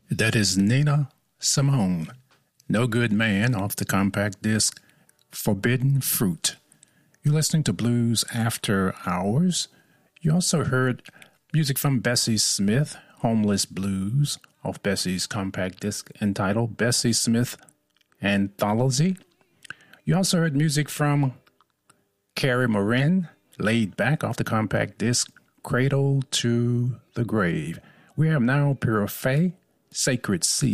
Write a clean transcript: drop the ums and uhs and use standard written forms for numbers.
That is Nina Simone, No Good Man, off the compact disc Forbidden Fruit. You're listening to Blues After Hours. You also heard music from Bessie Smith, Homeless Blues, off Bessie's compact disc entitled Bessie Smith Anthology. You also heard music from Carrie Morin, Laid Back, off the compact disc Cradle to the Grave. We have now Pure Faith, Sacred Sea.